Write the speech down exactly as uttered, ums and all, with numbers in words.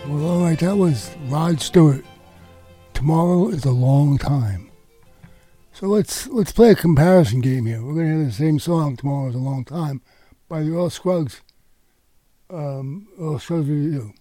Well, all right, that was Rod Stewart. Tomorrow is a long time. So let's let's play a comparison game here. We're going to hear the same song, Tomorrow is a Long Time, by the Earl Scruggs. Um, Earl Scruggs Review.